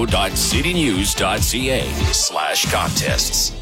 toronto.citynews.ca slash contests.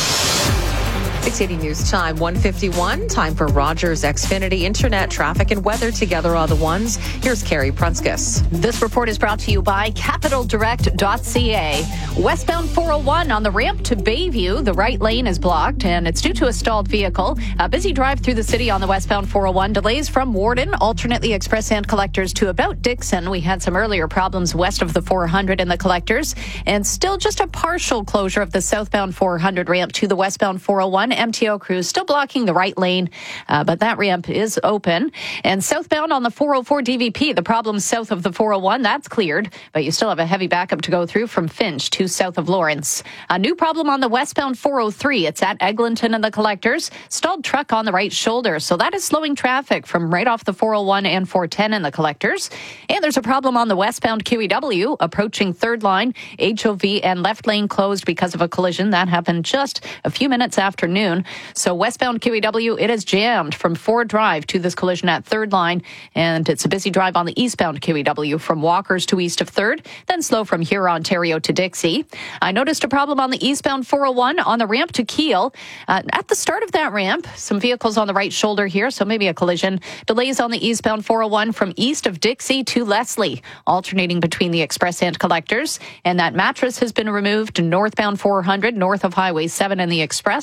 six eighty News Time, one fifty-one. Time for Rogers Xfinity Internet, traffic and weather together all the ones. Here's Carrie Prunskis. This report is brought to you by capital direct dot c a. Westbound four oh one on the ramp to Bayview. The right lane is blocked, and it's due to a stalled vehicle. A busy drive through the city on the westbound four oh one. Delays from Warden, alternately express and collectors to about Dixon. We had some earlier problems west of the four hundred in the collectors, and still just a partial closure of the southbound four hundred ramp to the westbound four oh one. M T O crews still blocking the right lane, uh, but that ramp is open. And southbound on the four oh four D V P, the problem south of the four oh one, that's cleared, but you still have a heavy backup to go through from Finch to south of Lawrence. A new problem on the westbound four oh three. It's at Eglinton and the collectors. Stalled truck on the right shoulder, so that is slowing traffic from right off the four oh one and four ten in the collectors. And there's a problem on the westbound Q E W approaching third line. H O V and left lane closed because of a collision. That happened just a few minutes after noon. So westbound Q E W, it is jammed from Ford Drive to this collision at third line. And it's a busy drive on the eastbound Q E W from Walkers to east of third, then slow from here, Ontario to Dixie. I noticed a problem on the eastbound four oh one on the ramp to Kiel. Uh, at the start of that ramp, some vehicles on the right shoulder here, so maybe a collision. Delays on the eastbound four oh one from east of Dixie to Leslie, alternating between the express and collectors. And that mattress has been removed northbound four hundred, north of Highway seven and the express. No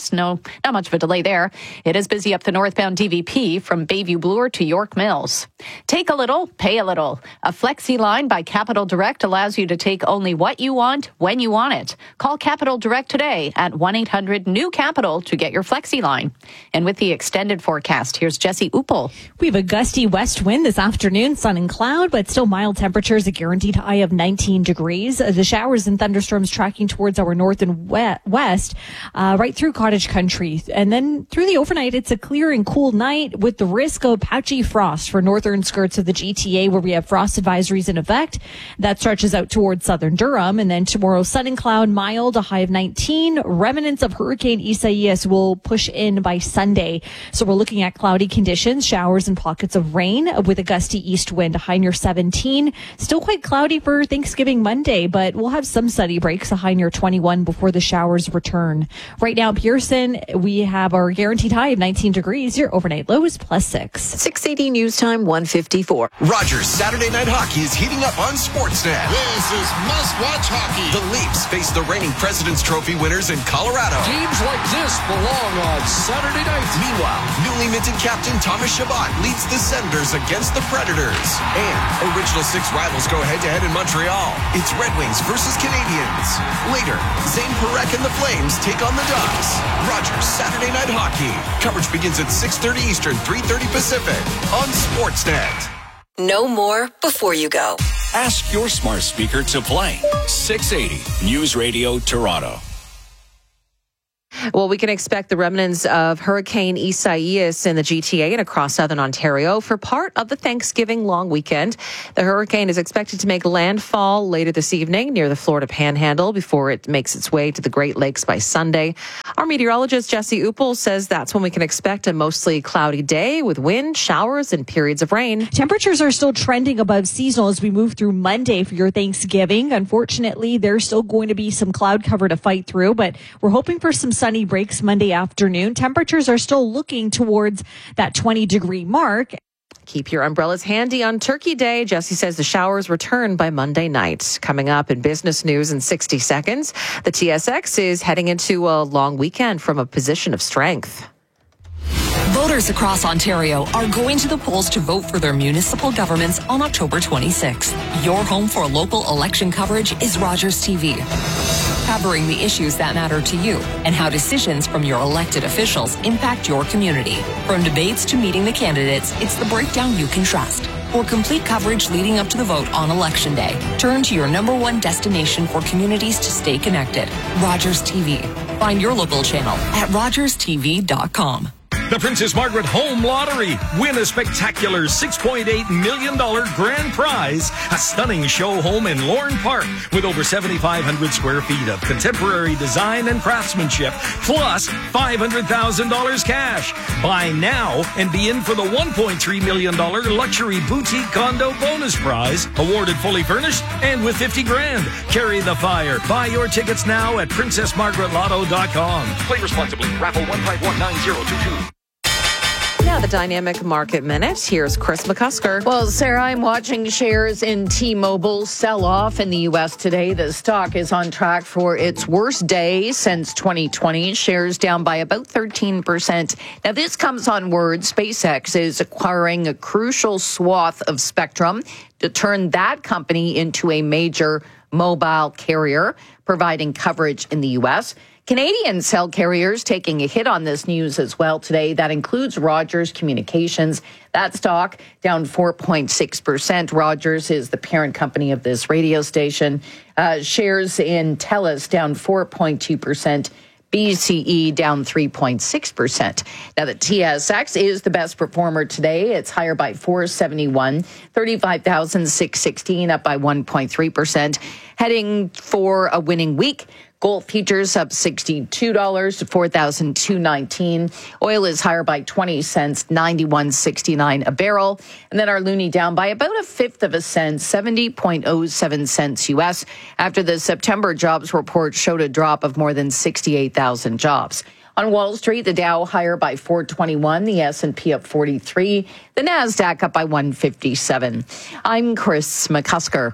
Not much of a delay there. It is busy up the northbound D V P from Bayview Bloor to York Mills. Take a little, pay a little. A Flexi line by Capital Direct allows you to take only what you want when you want it. Call Capital Direct today at one eight hundred new capital to get your Flexi line. And with the extended forecast, here's Jesse Uppel. We have a gusty west wind this afternoon, sun and cloud, but still mild temperatures, a guaranteed high of nineteen degrees. The showers and thunderstorms tracking towards our north and west, uh, right through cottage country. And then through the overnight, it's a clear and cool night with the risk of patchy frost for northern skirts of the G T A, where we have frost advisories in effect. That stretches out towards southern Durham. And then tomorrow, sun and cloud, mild, a high of nineteen. Remnants of Hurricane Isaias will push in by Sunday. So we're looking at cloudy conditions, showers and pockets of rain with a gusty east wind, a high near seventeen. Still quite cloudy for Thanksgiving Monday, but we'll have some sunny breaks, a high near twenty-one before the showers return. Right now, Pearson, we have our guaranteed high of nineteen degrees. Your overnight low is plus six. six eighty News Time, one fifty-four. Rogers Saturday Night Hockey is heating up on Sportsnet. This is must-watch hockey. The Leafs face the reigning President's Trophy winners in Colorado. Teams like this belong on Saturday night. Meanwhile, newly minted captain Thomas Chabot leads the Senators against the Predators. And Original Six rivals go head-to-head in Montreal. It's Red Wings versus Canadiens. Later, Zane Parekh and the Flames take on the Ducks. Rogers Saturday Night Hockey. Coverage begins at six thirty Eastern, three thirty Pacific on Sportsnet. Know more before you go. Ask your smart speaker to play six eighty News Radio Toronto. Well, we can expect the remnants of Hurricane Isaias in the G T A and across southern Ontario for part of the Thanksgiving long weekend. The hurricane is expected to make landfall later this evening near the Florida Panhandle before it makes its way to the Great Lakes by Sunday. Our meteorologist Jesse Uppel says that's when we can expect a mostly cloudy day with wind, showers, and periods of rain. Temperatures are still trending above seasonal as we move through Monday for your Thanksgiving. Unfortunately, there's still going to be some cloud cover to fight through, but we're hoping for some sunny breaks Monday afternoon. Temperatures are still looking towards that twenty degree mark. Keep your umbrellas handy on Turkey Day. Jesse says the showers return by Monday night. Coming up in business news in sixty seconds, the T S X is heading into a long weekend from a position of strength. Voters across Ontario are going to the polls to vote for their municipal governments on October twenty-sixth. Your home for local election coverage is Rogers T V. Covering the issues that matter to you and how decisions from your elected officials impact your community. From debates to meeting the candidates, it's the breakdown you can trust. For complete coverage leading up to the vote on Election Day, turn to your number one destination for communities to stay connected, Rogers T V. Find your local channel at rogers t v dot com. The Princess Margaret Home Lottery. Win a spectacular six point eight million dollars grand prize. A stunning show home in Lorne Park with over seventy-five hundred square feet of contemporary design and craftsmanship, plus five hundred thousand dollars cash. Buy now and be in for the one point three million dollars luxury boutique condo bonus prize, awarded fully furnished and with fifty grand. Carry the fire. Buy your tickets now at princess margaret lotto dot com. Play responsibly. Raffle one five one nine zero two two. Now the Dynamic Market Minute. Here's Chris McCusker. Well, Sarah, I'm watching shares in T-Mobile sell off in the U S today. The stock is on track for its worst day since twenty twenty. Shares down by about thirteen percent. Now, this comes on word SpaceX is acquiring a crucial swath of spectrum to turn that company into a major mobile carrier, providing coverage in the U S. Canadian cell carriers taking a hit on this news as well today. That includes Rogers Communications. That stock down four point six percent. Rogers is the parent company of this radio station. Uh, shares in TELUS down four point two percent. B C E down three point six percent. Now, the T S X is the best performer today. It's higher by four seventy-one, thirty-five thousand six hundred sixteen, up by one point three percent. Heading for a winning week. Gold futures up sixty-two dollars to four thousand two hundred nineteen dollars. Oil is higher by twenty cents, ninety-one sixty-nine a barrel. And then our loonie down by about a fifth of a cent, seventy point oh seven cents U S, after the September jobs report showed a drop of more than sixty-eight thousand jobs. On Wall Street, the Dow higher by four twenty-one, the S and P up forty-three, the NASDAQ up by one fifty-seven. I'm Chris McCusker.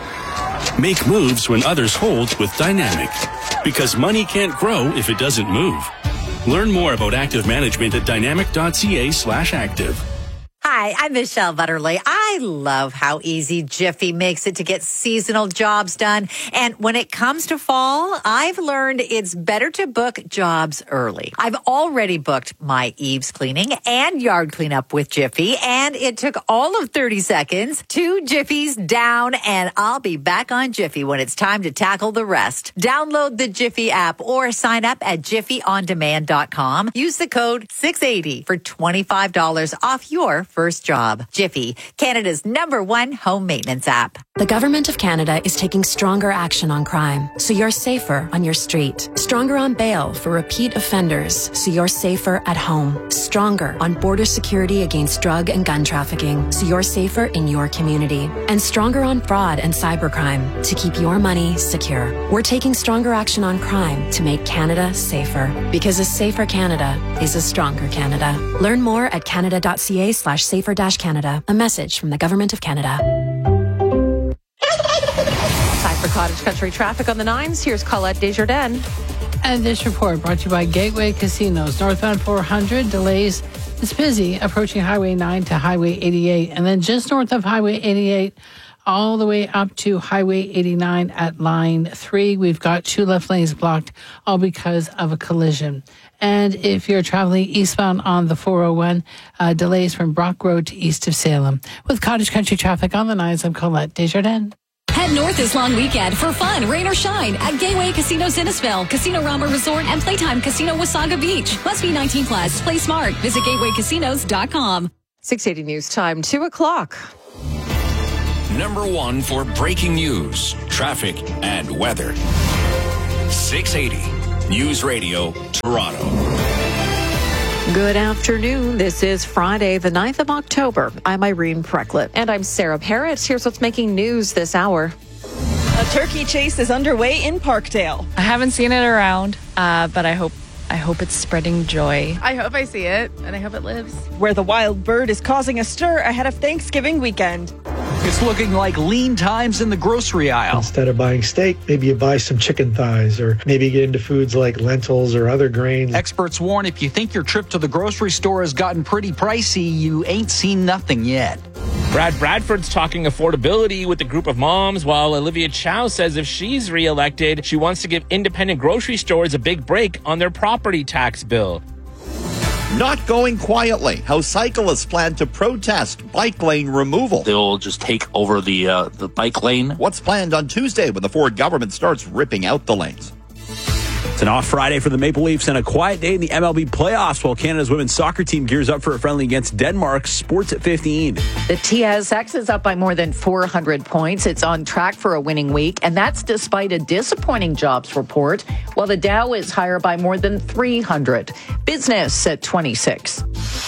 Make moves when others hold with Dynamic, because money can't grow if it doesn't move. Learn more about active management at dynamic.ca slash active. Hi, I'm Michelle Butterly. I love how easy Jiffy makes it to get seasonal jobs done. And when it comes to fall, I've learned it's better to book jobs early. I've already booked my eaves cleaning and yard cleanup with Jiffy, and it took all of thirty seconds. Two Jiffies down, and I'll be back on Jiffy when it's time to tackle the rest. Download the Jiffy app or sign up at jiffy on demand dot com. Use the code six eighty for twenty-five dollars off your first job. Jiffy, Canada's number one home maintenance app. The Government of Canada is taking stronger action on crime, so you're safer on your street. Stronger on bail for repeat offenders, so you're safer at home. Stronger on border security against drug and gun trafficking, so you're safer in your community. And stronger on fraud and cybercrime, to keep your money secure. We're taking stronger action on crime to make Canada safer. Because a safer Canada is a stronger Canada. Learn more at canada.ca slash safer dash Canada. A message from the Government of Canada. Time for Cottage Country traffic on the nines. Here's Colette Desjardins. And this report brought to you by Gateway Casinos. Northbound four hundred, delays. It's busy approaching Highway nine to Highway eighty-eight. And then just north of Highway eighty-eight, all the way up to Highway eighty-nine at line three. We've got two left lanes blocked, all because of a collision. And if you're traveling eastbound on the four oh one, uh, delays from Brock Road to east of Salem. With Cottage Country traffic on the nines, I'm Colette Desjardins. Head north this long weekend for fun, rain or shine at Gateway Casino Innisfil, Casino Rama Resort, and Playtime Casino Wasaga Beach. Must be nineteen plus. Play smart. Visit gateway casinos dot com. six eighty News Time, two o'clock. Number one for breaking news, traffic, and weather. six eighty News Radio, Toronto. Good afternoon. This is Friday, the ninth of October. I'm Irene Precklett. And I'm Sarah Parrott. Here's what's making news this hour. A turkey chase is underway in Parkdale. I haven't seen it around, uh, but I hope I hope it's spreading joy. I hope I see it, and I hope it lives. Where the wild bird is causing a stir ahead of Thanksgiving weekend. It's looking like lean times in the grocery aisle. Instead of buying steak, maybe you buy some chicken thighs, or maybe get into foods like lentils or other grains. Experts warn if you think your trip to the grocery store has gotten pretty pricey, you ain't seen nothing yet. Brad Bradford's talking affordability with a group of moms, while Olivia Chow says if she's reelected, she wants to give independent grocery stores a big break on their property tax bill. Not going quietly. How cyclists plan to protest bike lane removal. They'll just take over the uh, the bike lane. What's planned on Tuesday when the Ford government starts ripping out the lanes? It's an off Friday for the Maple Leafs and a quiet day in the M L B playoffs while Canada's women's soccer team gears up for a friendly against Denmark. Sports at fifteen. The T S X is up by more than four hundred points. It's on track for a winning week, and that's despite a disappointing jobs report, while the Dow is higher by more than three hundred. Business at twenty-six.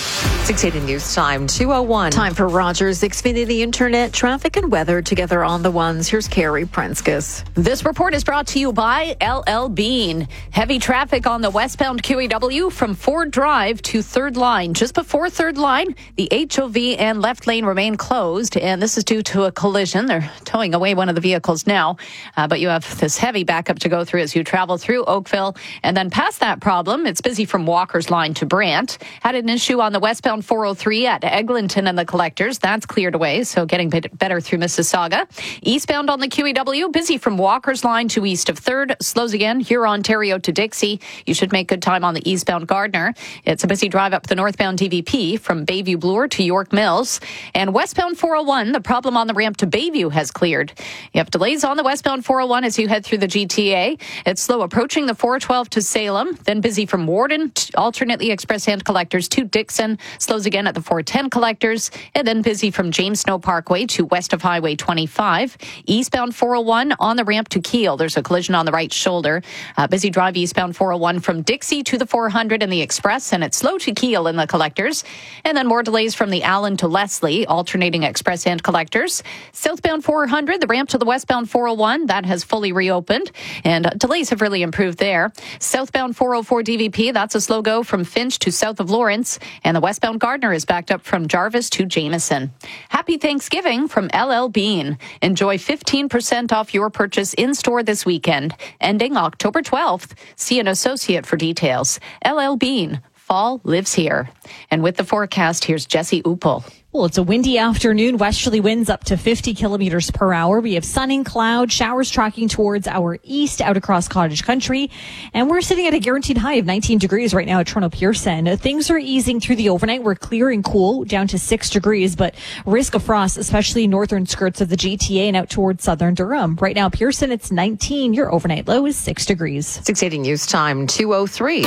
six eighty News Time, two oh one. Time for Rogers Xfinity Internet traffic and weather together on the ones. Here's Carrie Prenskus. This report is brought to you by L L Bean. Heavy traffic on the westbound Q E W from Ford Drive to Third Line. Just before Third Line, the H O V and left lane remain closed, and this is due to a collision. They're towing away one of the vehicles now, uh, but you have this heavy backup to go through as you travel through Oakville. And then past that problem, it's busy from Walker's Line to Brant. Had an issue on the westbound four oh three at Eglinton and the Collectors. That's cleared away, so getting bit better through Mississauga. Eastbound on the Q E W, busy from Walker's Line to east of third. Slows again here, Ontario to Dixie. You should make good time on the eastbound Gardner. It's a busy drive up the northbound D V P from Bayview Bloor to York Mills. And westbound four oh one, the problem on the ramp to Bayview has cleared. You have delays on the westbound four oh one as you head through the G T A. It's slow approaching the four twelve to Salem, then busy from Warden, to alternately express hand collectors to Dixon. Slows again at the four ten collectors, and then busy from James Snow Parkway to west of Highway twenty-five. Eastbound four oh one on the ramp to Kiel. There's a collision on the right shoulder. Uh, busy drive eastbound four oh one from Dixie to the four hundred and the Express, and it's slow to Kiel in the collectors. And then more delays from the Allen to Leslie, alternating express and collectors. Southbound four hundred, the ramp to the westbound four oh one, that has fully reopened, and uh, delays have really improved there. Southbound four oh four D V P, that's a slow go from Finch to south of Lawrence, and the westbound Westbound Gardner is backed up from Jarvis to Jameson. Happy Thanksgiving from L L Bean. Enjoy fifteen percent off your purchase in-store this weekend, ending October twelfth. See an associate for details. L L Bean. Fall lives here. And with the forecast, here's Jesse Uppel. Well, it's a windy afternoon. Westerly winds up to fifty kilometers per hour. We have sun and cloud, showers tracking towards our east out across cottage country. And we're sitting at a guaranteed high of nineteen degrees right now at Toronto Pearson. Things are easing through the overnight. We're clear and cool down to six degrees, but risk of frost, especially northern skirts of the G T A and out towards southern Durham. Right now, Pearson, it's nineteen. Your overnight low is six degrees. six eighty News Time, two oh three.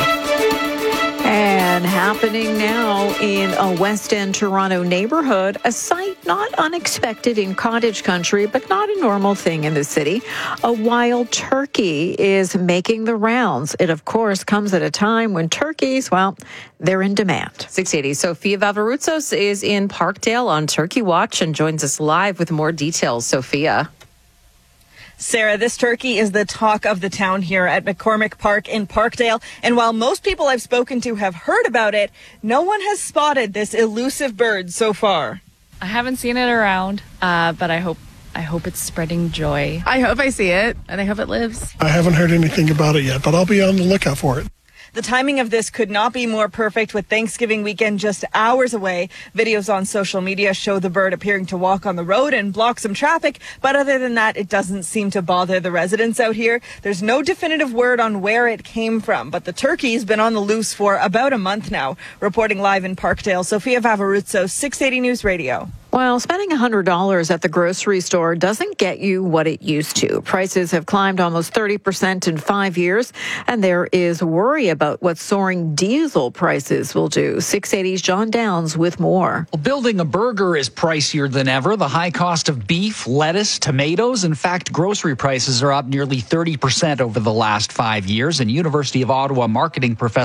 And happening now in a West End Toronto neighborhood, a sight not unexpected in cottage country, but not a normal thing in the city. A wild turkey is making the rounds. It, of course, comes at a time when turkeys, well, they're in demand. six eighty. Sophia Vavarutsos is in Parkdale on Turkey Watch and joins us live with more details. Sophia. Sarah, this turkey is the talk of the town here at McCormick Park in Parkdale. And while most people I've spoken to have heard about it, no one has spotted this elusive bird so far. I haven't seen it around, uh, but I hope I hope it's spreading joy. I hope I see it, and I hope it lives. I haven't heard anything about it yet, but I'll be on the lookout for it. The timing of this could not be more perfect with Thanksgiving weekend just hours away. Videos on social media show the bird appearing to walk on the road and block some traffic. But other than that, it doesn't seem to bother the residents out here. There's no definitive word on where it came from, but the turkey's been on the loose for about a month now. Reporting live in Parkdale, Sophia Vavarutsos, six eighty News Radio. Well, spending one hundred dollars at the grocery store doesn't get you what it used to. Prices have climbed almost thirty percent in five years, and there is worry about what soaring diesel prices will do. six eighty's John Downs with more. Well, building a burger is pricier than ever. The high cost of beef, lettuce, tomatoes. In fact, grocery prices are up nearly thirty percent over the last five years. And University of Ottawa marketing professor